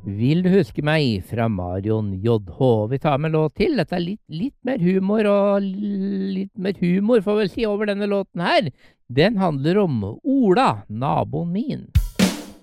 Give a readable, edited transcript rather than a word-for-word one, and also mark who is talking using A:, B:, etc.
A: Vil du huske meg fra Marion JH? Vi tar med låt til. Dette er litt mer humor, og litt mer humor får vi vel si over denne låten her. Den handler om Ola, naboen min.